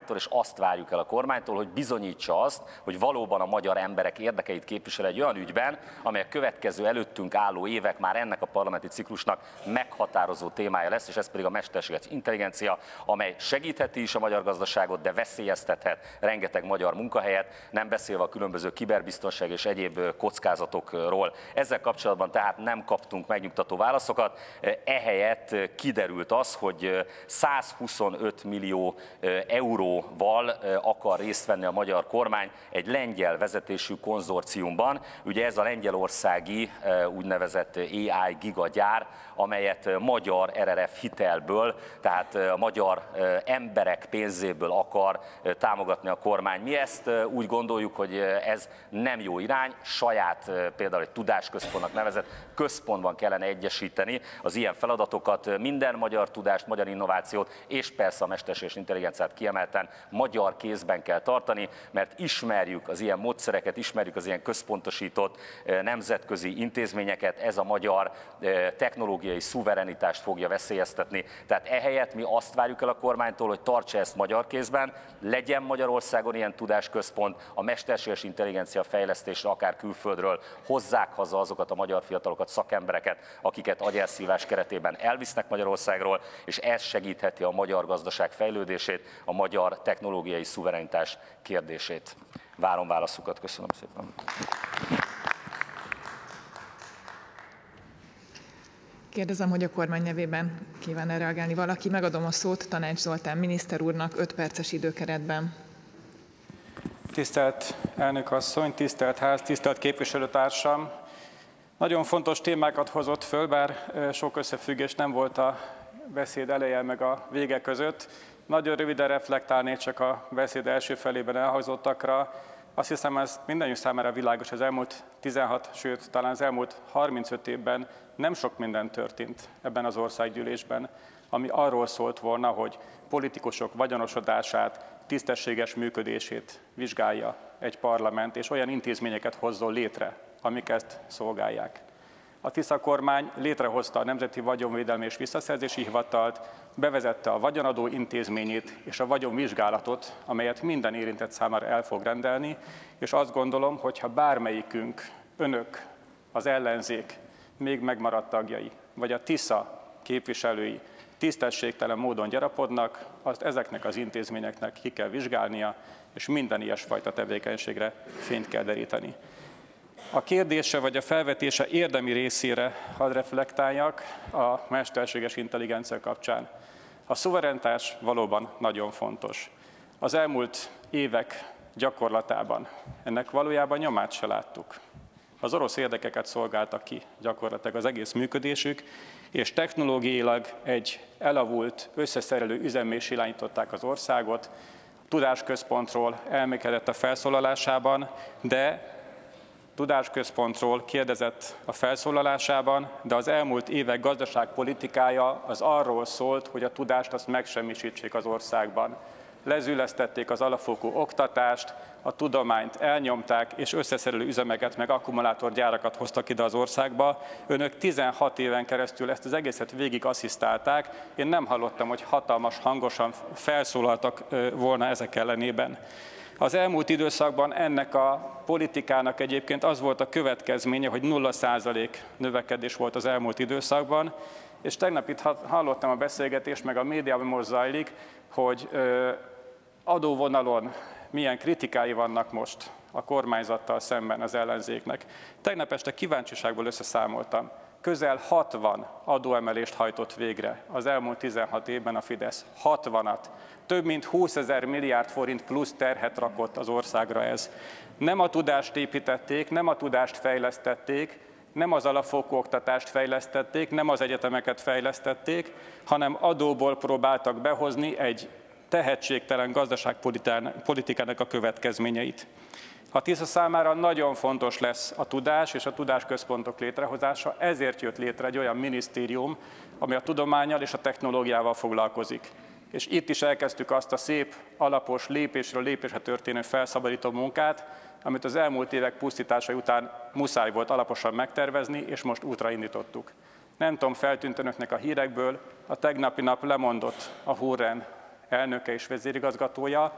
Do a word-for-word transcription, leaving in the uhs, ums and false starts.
kormánytól, és azt várjuk el a kormánytól, hogy bizonyítsa azt, hogy valóban a magyar emberek érdekeit képvisel egy olyan ügyben, amely a következő előttünk álló évek már ennek a parlamenti ciklusnak meghatározó témája lesz, és ez pedig a mesterséges intelligencia, amely segítheti is a magyar gazdaságot, de veszélyeztethet rengeteg magyar munkahelyet, nem beszélve a különböző kiberbiztonság és egyéb kockázatokról. Ezzel kapcsolatban tehát nem kaptunk megnyugtató válaszokat, ehelyett kiderült az, hogy százhuszonöt millió euróval akar részt venni a magyar kormány egy lengyel vezetésű konzorciumban. Ugye ez a lengyelországi úgynevezett á i gigagyár, amelyet magyar er er ef hitelből, tehát a magyar emberek pénzéből akar támogatni a kormány. Mi ezt úgy gondoljuk, hogy ez nem jó irány, saját például egy tudásközpontnak nevezett központban kellene egyesíteni az ilyen feladatokat, minden magyar tudást, magyar innovációt, és persze a mesterséges intelligenciát kiemelten magyar kézben kell tartani, mert ismerjük az ilyen módszereket, ismerjük az ilyen központosított nemzetközi intézményeket, ez a magyar technológiai szuverenitást fogja veszélyeztetni. Tehát ehelyett mi azt várjuk el a kormánytól, hogy tartsa ezt magyar kézben, legyen Magyarországon ilyen tudásközpont, a mesterséges intelligencia fejlesztésre, akár külföldről hozzák haza azokat a magyar fiatalokat, szakembereket, akiket agyelszívás keretében elvisznek Magyarországról, és ez segítheti a magyar gazdaság fejlődését, a magyar technológiai szuverenitás kérdését. Várom válaszukat, köszönöm szépen. Kérdezem, hogy a kormány nevében kíván-e reagálni valaki. Megadom a szót Tanács Zoltán miniszter úrnak öt perces időkeretben. Tisztelt elnök asszony, tisztelt ház, tisztelt képviselőtársam! Nagyon fontos témákat hozott föl, bár sok összefüggés nem volt a beszéd eleje meg a vége között. Nagyon röviden reflektálnék csak a beszéd első felében elhangzottakra. Azt hiszem, ez mindannyiunk számára világos, az elmúlt tizenhat, sőt, talán az elmúlt harmincöt évben nem sok minden történt ebben az országgyűlésben, ami arról szólt volna, hogy politikusok vagyonosodását, tisztességes működését vizsgálja egy parlament, és olyan intézményeket hozzon létre, amik ezt szolgálják. A Tisza kormány létrehozta a Nemzeti Vagyonvédelmi és Visszaszerzési Hivatalt, bevezette a vagyonadó intézményét és a vagyonvizsgálatot, amelyet minden érintett számára el fog rendelni, és azt gondolom, hogy ha bármelyikünk, önök, az ellenzék még megmaradt tagjai, vagy a Tisza képviselői tisztességtelen módon gyarapodnak, azt ezeknek az intézményeknek ki kell vizsgálnia, és minden ilyesfajta tevékenységre fényt kell deríteni. A kérdése vagy a felvetése érdemi részére hadd reflektáljak a mesterséges intelligencia kapcsán. A szuverenitás valóban nagyon fontos. Az elmúlt évek gyakorlatában ennek valójában nyomát se láttuk. Az orosz érdekeket szolgáltak ki gyakorlatilag az egész működésük, és technológiailag egy elavult, összeszerelő üzemmé irányították az országot. Tudásközpontról elmékedett a felszólalásában, de Tudásközpontról kérdezett a felszólalásában, de az elmúlt évek gazdaságpolitikája az arról szólt, hogy a tudást azt megsemmisítsék az országban. Lezülesztették az alapfokú oktatást, a tudományt elnyomták, és összeszerelő üzemeket, meg akkumulátorgyárakat hoztak ide az országba. Önök tizenhat éven keresztül ezt az egészet végig asszisztálták. Én nem hallottam, hogy hatalmas hangosan felszólaltak volna ezek ellenében. Az elmúlt időszakban ennek a politikának egyébként az volt a következménye, hogy nulla százalék növekedés volt az elmúlt időszakban, és tegnap itt hallottam a beszélgetést, meg a médiában most zajlik, hogy adóvonalon milyen kritikái vannak most a kormányzattal szemben az ellenzéknek. Tegnap este kíváncsiságból összeszámoltam. Közel hatvan adóemelést hajtott végre az elmúlt tizenhat évben a Fidesz. hatvanat. Több mint húszezer milliárd forint plusz terhet rakott az országra ez. Nem a tudást építették, nem a tudást fejlesztették, nem az alapfokú oktatást fejlesztették, nem az egyetemeket fejlesztették, hanem adóból próbáltak behozni egy tehetségtelen gazdaságpolitikának a következményeit. A Tisza számára nagyon fontos lesz a tudás és a tudásközpontok létrehozása, ezért jött létre egy olyan minisztérium, ami a tudománnyal és a technológiával foglalkozik. És itt is elkezdtük azt a szép, alapos, lépésről lépésre történő felszabadító munkát, amit az elmúlt évek pusztításai után muszáj volt alaposan megtervezni, és most útra indítottuk. Nem tudom, feltűnt önöknek a hírekből, a tegnapi nap lemondott a Hurren elnöke és vezérigazgatója,